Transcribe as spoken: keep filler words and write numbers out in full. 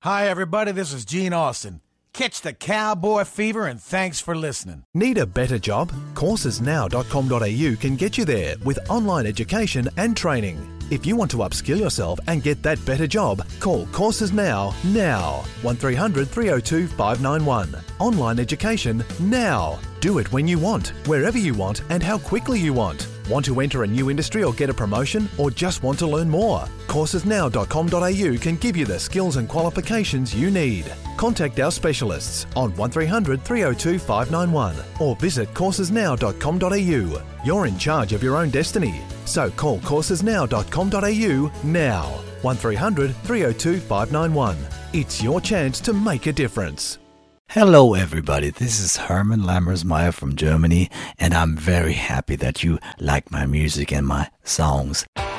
Hi, everybody. This is Gene Austin. Catch the cowboy fever, and thanks for listening. Need a better job? courses now dot com dot a u can get you there with online education and training. If you want to upskill yourself and get that better job, call Courses Now, now. one three hundred three oh two five nine one. Online education now. Do it when you want, wherever you want, and how quickly you want. Want to enter a new industry or get a promotion, or just want to learn more? courses now dot com dot a u can give you the skills and qualifications you need. Contact our specialists on one three hundred three oh two five nine one or visit courses now dot com dot a u. You're in charge of your own destiny, so call courses now dot com dot a u now. one three hundred three oh two five nine one. It's your chance to make a difference. Hello everybody, this is Hermann Lammersmeyer from Germany, and I'm very happy that you like my music and my songs.